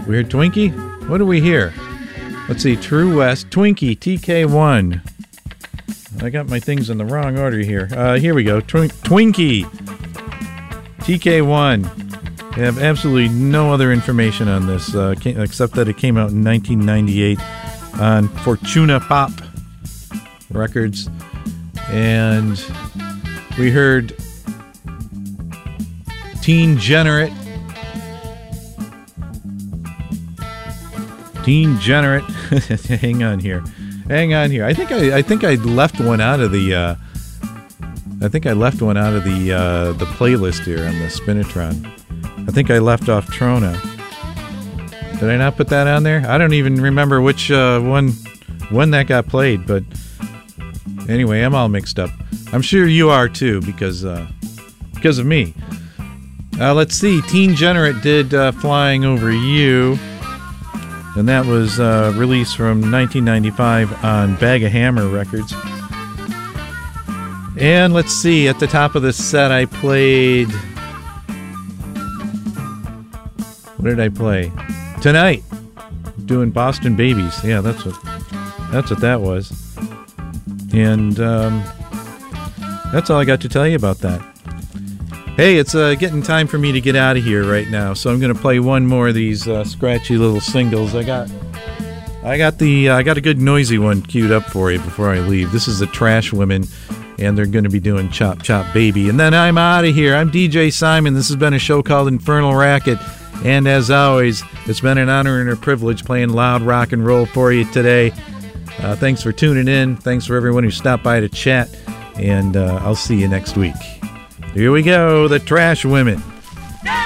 We heard Twinkie? What do we hear? Let's see, True West, Twinkie, TK1. I got my things in the wrong order here. Here we go, Twinkie, TK1. I have absolutely no other information on this, except that it came out in 1998 on Fortuna Pop Records. And we heard Teen Generate. Hang on here. I think I left one out of the the playlist here on the Spinitron. I think I left off Trona. Did I not put that on there? I don't even remember which when that got played, but anyway, I'm all mixed up. I'm sure you are too, because of me. Let's see. Teen Generate did Flying Over You. And that was released from 1995 on Bag of Hammer Records. And let's see, at the top of the set I played... What did I play? Tonight! Doing Boston Babies. Yeah, that's what that was. And that's all I got to tell you about that. Hey, it's getting time for me to get out of here right now, so I'm going to play one more of these scratchy little singles. I got a good noisy one queued up for you before I leave. This is the Trash Women, and they're going to be doing Chop Chop Baby. And then I'm out of here. I'm DJ Simon. This has been a show called Infernal Racket, and as always, it's been an honor and a privilege playing loud rock and roll for you today. Thanks for tuning in. Thanks for everyone who stopped by to chat, and I'll see you next week. Here we go, the Trash Women.